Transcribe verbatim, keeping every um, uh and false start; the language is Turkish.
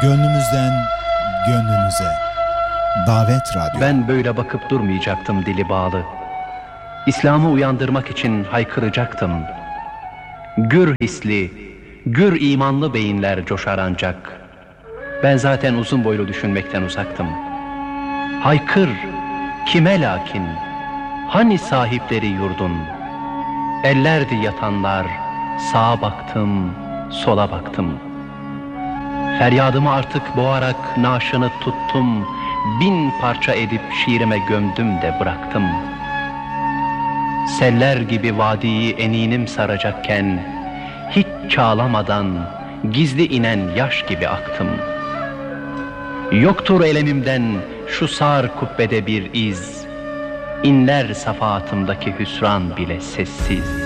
Gönlümüzden gönlünüze. Davet Radyo. Ben böyle bakıp durmayacaktım dili bağlı. İslam'ı uyandırmak için haykıracaktım. Gür hisli, gür imanlı beyinler coşar ancak. Ben zaten uzun boylu düşünmekten uzaktım. Haykır, kime lakin? Hani sahipleri yurdun? Ellerdi yatanlar, sağa baktım, sola baktım. Feryadımı artık boğarak naaşını tuttum, bin parça edip şiirime gömdüm de bıraktım. Seller gibi vadiyi eninim saracakken, hiç çağlamadan gizli inen yaş gibi aktım. Yoktur elemimden şu sağır kubbede bir iz, İnler safahatımdaki hüsran bile sessiz.